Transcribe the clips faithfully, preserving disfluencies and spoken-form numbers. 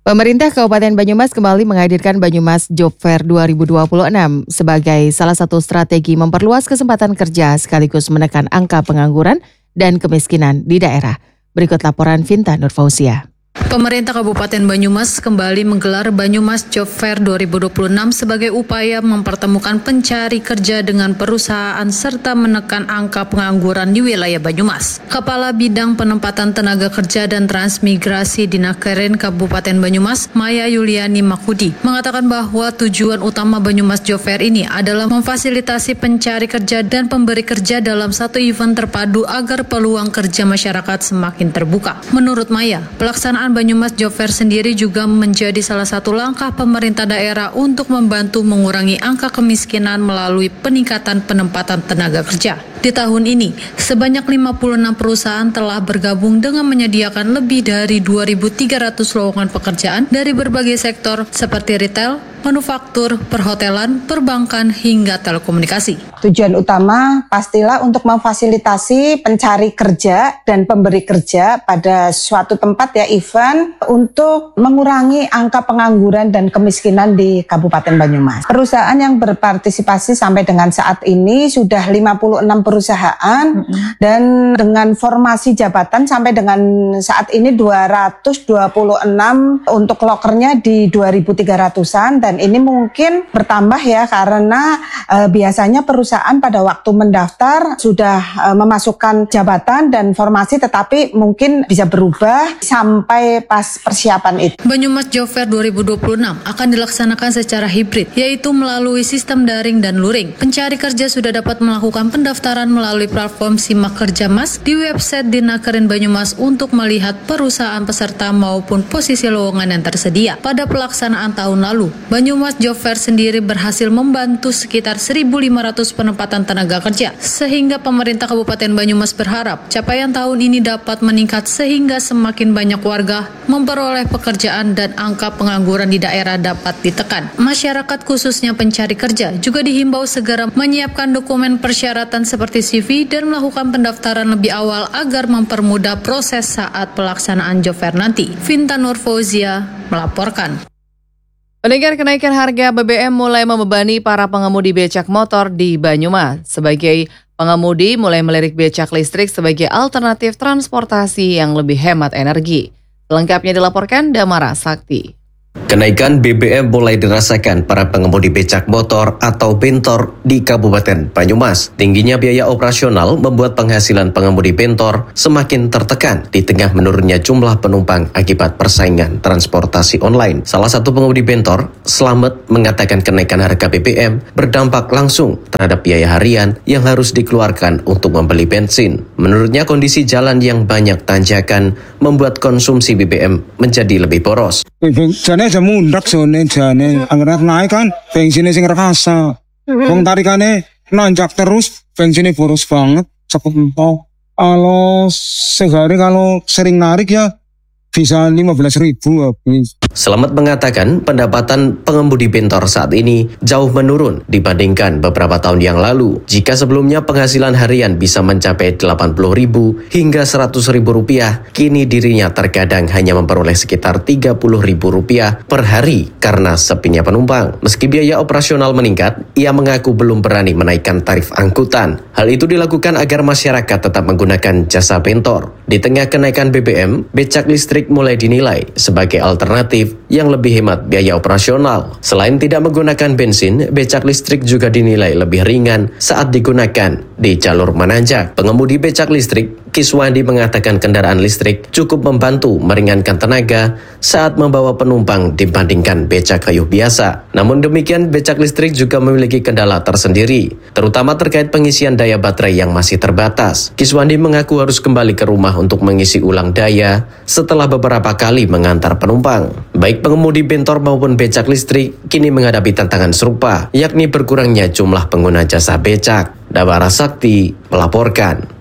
Pemerintah Kabupaten Banyumas kembali menghadirkan Banyumas Job Fair dua ribu dua puluh enam sebagai salah satu strategi memperluas kesempatan kerja sekaligus menekan angka pengangguran dan kemiskinan di daerah. Berikut laporan Vinta Nurfauzia. Pemerintah Kabupaten Banyumas kembali menggelar Banyumas Job Fair dua ribu dua puluh enam sebagai upaya mempertemukan pencari kerja dengan perusahaan serta menekan angka pengangguran di wilayah Banyumas. Kepala Bidang Penempatan Tenaga Kerja dan Transmigrasi Dinakeren Kabupaten Banyumas, Maya Yuliani Makudi, mengatakan bahwa tujuan utama Banyumas Job Fair ini adalah memfasilitasi pencari kerja dan pemberi kerja dalam satu event terpadu agar peluang kerja masyarakat semakin terbuka. Menurut Maya, pelaksanaan Banyumas Job Fair sendiri juga menjadi salah satu langkah pemerintah daerah untuk membantu mengurangi angka kemiskinan melalui peningkatan penempatan tenaga kerja. Di tahun ini, sebanyak lima puluh enam perusahaan telah bergabung dengan menyediakan lebih dari dua ribu tiga ratus lowongan pekerjaan dari berbagai sektor seperti retail, manufaktur, perhotelan, perbankan, hingga telekomunikasi. Tujuan utama pastilah untuk memfasilitasi pencari kerja dan pemberi kerja pada suatu tempat ya event untuk mengurangi angka pengangguran dan kemiskinan di Kabupaten Banyumas. Perusahaan yang berpartisipasi sampai dengan saat ini sudah lima puluh enam perusahaan mm-hmm. dan dengan formasi jabatan sampai dengan saat ini dua ratus dua puluh enam untuk lokernya di dua ribu tiga ratusan dan ini mungkin bertambah ya karena e, biasanya perusahaan pada waktu mendaftar sudah e, memasukkan jabatan dan formasi tetapi mungkin bisa berubah sampai pas persiapan itu. Banyumas Job Fair dua ribu dua puluh enam akan dilaksanakan secara hibrid yaitu melalui sistem daring dan luring. Pencari kerja sudah dapat melakukan pendaftaran melalui platform Simak Kerja Mas di website Dinakeren Banyumas untuk melihat perusahaan peserta maupun posisi lowongan yang tersedia. Pada pelaksanaan tahun lalu, Banyumas Job Fair sendiri berhasil membantu sekitar seribu lima ratus penempatan tenaga kerja, sehingga pemerintah Kabupaten Banyumas berharap capaian tahun ini dapat meningkat sehingga semakin banyak warga memperoleh pekerjaan dan angka pengangguran di daerah dapat ditekan. Masyarakat khususnya pencari kerja juga dihimbau segera menyiapkan dokumen persyaratan seperti C V dan melakukan pendaftaran lebih awal agar mempermudah proses saat pelaksanaan Job Fair nanti. Vinta Nurfauzia melaporkan. Pendengar, kenaikan harga B B M mulai membebani para pengemudi becak motor di Banyumas. Sebagai pengemudi mulai melirik becak listrik sebagai alternatif transportasi yang lebih hemat energi. Selengkapnya dilaporkan Damara Sakti. Kenaikan B B M mulai dirasakan para pengemudi becak motor atau bentor di Kabupaten Banyumas. Tingginya biaya operasional membuat penghasilan pengemudi bentor semakin tertekan di tengah menurunnya jumlah penumpang akibat persaingan transportasi online. Salah satu pengemudi bentor, Slamet, mengatakan kenaikan harga B B M berdampak langsung terhadap biaya harian yang harus dikeluarkan untuk membeli bensin. Menurutnya kondisi jalan yang banyak tanjakan membuat konsumsi B B M menjadi lebih boros. Jane mundak sone jane anggaran naik kan bensinnya sing rekasa wong tarikane nanjak terus bensinnya boros banget cukup empok. Kalau sehari kalau sering narik ya bisa lima belas ribu habis. Slamet mengatakan pendapatan pengemudi bentor saat ini jauh menurun dibandingkan beberapa tahun yang lalu. Jika sebelumnya penghasilan harian bisa mencapai delapan puluh ribu hingga seratus ribu rupiah, kini dirinya terkadang hanya memperoleh sekitar tiga puluh ribu rupiah per hari karena sepinya penumpang. Meski biaya operasional meningkat, ia mengaku belum berani menaikkan tarif angkutan. Hal itu dilakukan agar masyarakat tetap menggunakan jasa bentor. Di tengah kenaikan B B M, becak listrik mulai dinilai sebagai alternatif yang lebih hemat biaya operasional. Selain tidak menggunakan bensin, becak listrik juga dinilai lebih ringan saat digunakan di jalur menanjak. Pengemudi becak listrik, Kiswandi, mengatakan kendaraan listrik cukup membantu meringankan tenaga saat membawa penumpang dibandingkan becak kayu biasa. Namun demikian, becak listrik juga memiliki kendala tersendiri, terutama terkait pengisian daya baterai yang masih terbatas. Kiswandi mengaku harus kembali ke rumah untuk mengisi ulang daya setelah beberapa kali mengantar penumpang. Baik pengemudi bentor maupun becak listrik kini menghadapi tantangan serupa, yakni berkurangnya jumlah pengguna jasa becak. Damara Sakti melaporkan.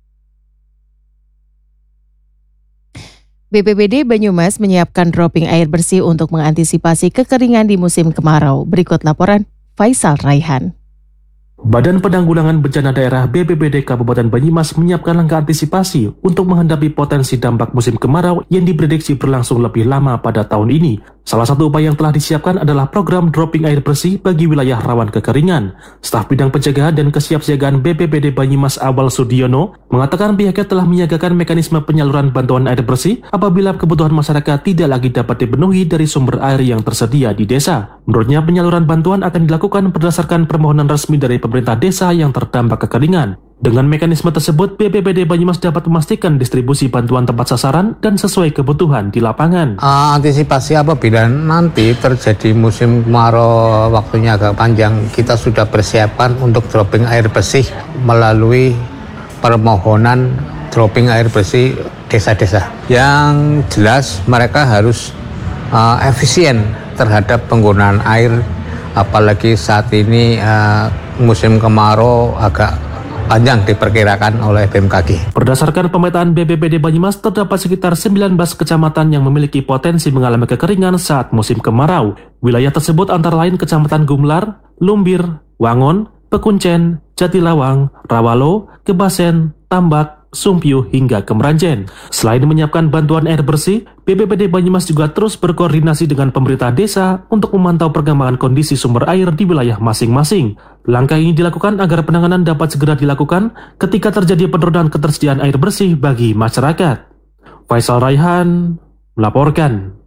B P B D Banyumas menyiapkan dropping air bersih untuk mengantisipasi kekeringan di musim kemarau. Berikut laporan Faisal Raihan. Badan Penanggulangan Bencana Daerah B P B D Kabupaten Banyumas menyiapkan langkah antisipasi untuk menghadapi potensi dampak musim kemarau yang diprediksi berlangsung lebih lama pada tahun ini. Salah satu upaya yang telah disiapkan adalah program dropping air bersih bagi wilayah rawan kekeringan. Staf Bidang Pencegahan dan Kesiapsiagaan B P B D Banyumas Awal Sudiono mengatakan pihaknya telah menyiagakan mekanisme penyaluran bantuan air bersih apabila kebutuhan masyarakat tidak lagi dapat dipenuhi dari sumber air yang tersedia di desa. Menurutnya, penyaluran bantuan akan dilakukan berdasarkan permohonan resmi dari pemerintah desa yang terdampak kekeringan. Dengan mekanisme tersebut, B P B D Banyumas dapat memastikan distribusi bantuan tepat sasaran dan sesuai kebutuhan di lapangan. Uh, antisipasi apabila nanti terjadi musim kemarau waktunya agak panjang, kita sudah persiapkan untuk dropping air bersih melalui permohonan dropping air bersih desa-desa. Yang jelas mereka harus uh, efisien terhadap penggunaan air, apalagi saat ini uh, musim kemarau agak panjang diperkirakan oleh B M K G. Berdasarkan pemetaan B P B D Banyumas, terdapat sekitar sembilan belas kecamatan yang memiliki potensi mengalami kekeringan saat musim kemarau. Wilayah tersebut antara lain Kecamatan Gumlar, Lumbir, Wangon, Pekuncen, Jatilawang, Rawalo, Kebasen, Tambak, Sumpyu hingga Kemeranjen. Selain menyiapkan bantuan air bersih, B P B D Banyumas juga terus berkoordinasi dengan pemerintah desa untuk memantau perkembangan kondisi sumber air di wilayah masing-masing. Langkah ini dilakukan agar penanganan dapat segera dilakukan ketika terjadi penurunan ketersediaan air bersih bagi masyarakat. Faisal Raihan melaporkan.